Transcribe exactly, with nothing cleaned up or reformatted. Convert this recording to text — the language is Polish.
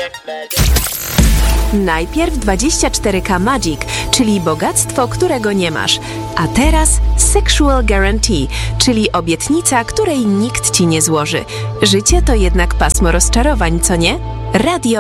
Najpierw dwadzieścia cztery K Magic, czyli bogactwo, którego nie masz. A teraz Sexual Guarantee, czyli obietnica, której nikt ci nie złoży. Życie to jednak pasmo rozczarowań, co nie? Radio